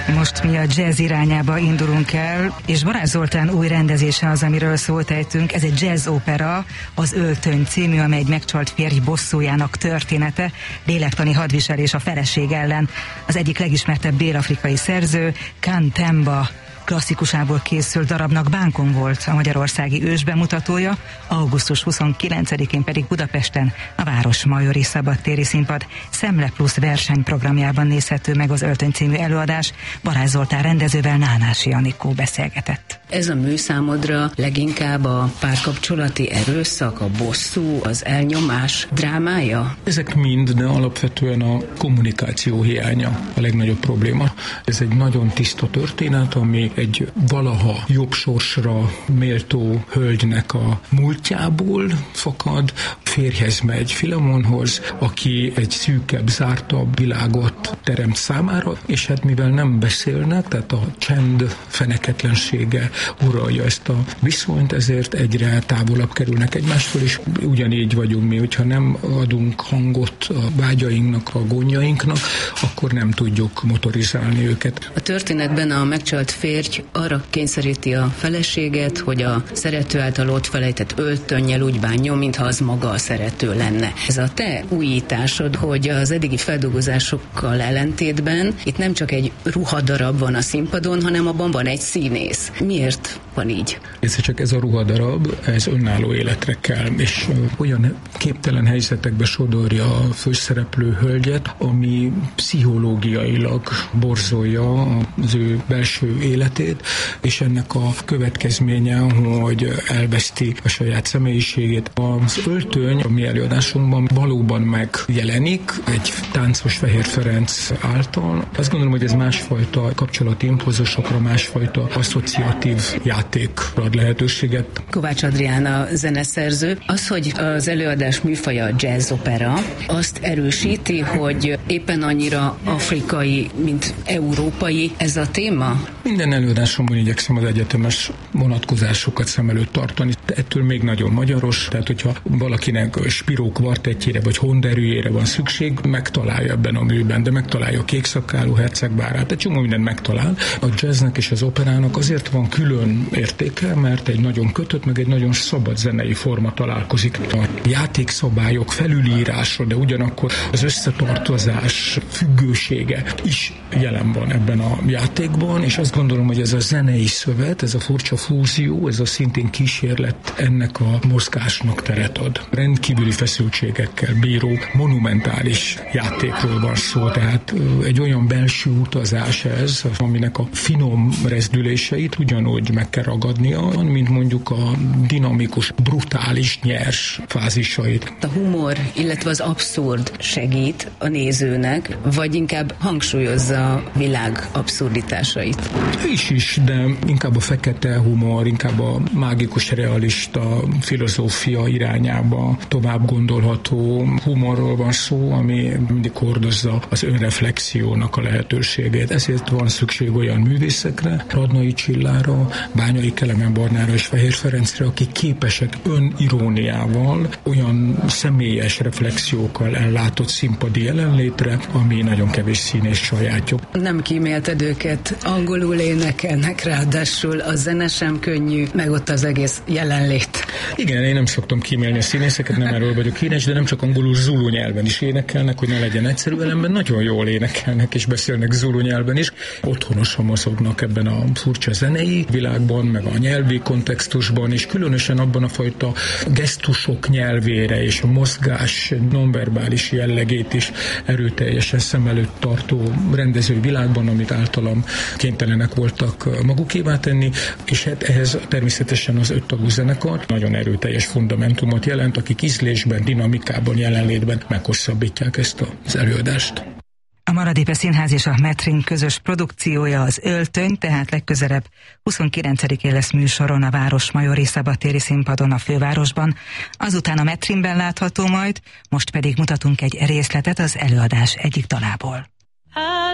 Most mi a jazz irányába indulunk el, és Balázs Zoltán új rendezése az, amiről szót ejtünk. Ez egy jazz opera, az Öltöny című, amely egy megcsalt férj bosszújának története, lélektani hadviselés a feleség ellen. Az egyik legismertebb dél-afrikai szerző, Kan Temba klasszikusából készült darabnak Bánkon volt a magyarországi ősbemutatója, augusztus 29-én pedig Budapesten a Városmajori Szabadtéri Színpad Szemle Plusz versenyprogramjában nézhető meg az Öltöny című előadás. Balázs Zoltán rendezővel Nánási Anikó beszélgetett. Ez a mű számodra leginkább a párkapcsolati erőszak, a bosszú, az elnyomás drámája? Ezek mind, de alapvetően a kommunikáció hiánya a legnagyobb probléma. Ez egy nagyon tiszta történet, ami egy valaha jobb sorsra méltó hölgynek a múltjából fakad, férjhez megy Filemonhoz, aki egy szűkebb, zártabb világot teremt számára, és hát mivel nem beszélnek, tehát a csend feneketlensége uralja ezt a viszonyt, ezért egyre távolabb kerülnek egymástól, és ugyanígy vagyunk mi, hogyha nem adunk hangot a vágyainknak, a gondjainknak, akkor nem tudjuk motorizálni őket. A történetben a megcsalt férj arra kényszeríti a feleséget, hogy a szerető által ott felejtett öltönnyel úgy bánjon, mintha az maga a szerető lenne. Ez a te újításod, hogy az eddigi feldolgozásokkal ellentétben itt nem csak egy ruhadarab van a színpadon, hanem abban van egy színész. Miért van így? Ez a ruhadarab, ez önálló életre kell, és olyan képtelen helyzetekbe sodorja a főszereplő hölgyet, ami pszichológiailag borzolja az ő belső életét, és ennek a következménye, hogy elveszti a saját személyiségét. Az Öltöny a mi előadásunkban valóban megjelenik egy táncos Fehér Ferenc által. Azt gondolom, hogy ez másfajta kapcsolati impulzusokra, másfajta asszociatív játékra ad lehetőséget. Kovács Adrián a zeneszerző. Az, hogy az előadás műfaja jazz opera, azt erősíti, hogy éppen annyira afrikai, mint európai ez a téma? Minden előadásomban igyekszem az egyetemes vonatkozásokat szem előtt tartani. Ettől még nagyon magyaros, tehát hogyha valakinek Spiró kvartettjére vagy honderűjére van szükség, megtalálja ebben a műben, de megtalálja a Kékszakálú hercegbárát, egy csomó mindent megtalál. A jazznek és az operának azért van külön értéke, mert egy nagyon kötött, meg egy nagyon szabad zenei forma találkozik. A játékszabályok felülírása, de ugyanakkor az összetartozás függősége is jelen van ebben a játékban, és azt gondolom, hogy ez a zenei szövet, ez a furcsa fúzió, ez a szintén kísérlet ennek a mozgásnak teret ad. Rendkívüli feszültségekkel bíró, monumentális játékról van szó, tehát egy olyan belső utazás ez, aminek a finom rezdüléseit ugyanúgy meg kell ragadnia, mint mondjuk a dinamikus, brutális, nyers fázisait. A humor, illetve az abszurd segít a nézőnek, vagy inkább hangsúlyozza a világ abszurditásait? Is, de inkább a fekete humor, inkább a mágikus realista filozófia irányába tovább gondolható humorról van szó, ami mindig hordozza az önreflexiónak a lehetőségét. Ezért van szükség olyan művészekre, Radnai Csillára, Bányai Kelemen Barnára és Fehér Ferencre, akik képesek öniróniával, olyan személyes reflexiókkal ellátott színpadi jelenlétre, ami nagyon kevés színész sajátjuk. Nem kímélted őket, angolul énekelnek, ráadásul a zene sem könnyű, meg ott az egész jelenlét. Igen, én nem szoktam kímélni a színészeket, nem erről vagyok híres, de nem csak angolul, zulu nyelven is énekelnek, hogy ne legyen egyszerű, ellenben nagyon jól énekelnek és beszélnek zulu nyelven is. Otthonosan mozognak ebben a furcsa zenei világban, meg a nyelvi kontextusban, és különösen abban a fajta gesztusok nyelvére és a mozgás nonverbális jellegét is erőteljesen szem előtt tartó rendezői világban, amit általam kénytelenek voltak magukévá tenni, és hát ehhez természetesen az 5 tagú zenekar nagyon erőteljes fundamentumot jelent, akik ízlésben, dinamikában, jelenlétben meghosszabbítják ezt az előadást. A Maradépe Színház és a Metrin közös produkciója az Öltöny, tehát legközelebb 29-én lesz műsoron a Városmajori Szabadtéri Színpadon a fővárosban, azután a Metrinben látható majd, most pedig mutatunk egy részletet az előadás egyik dalából.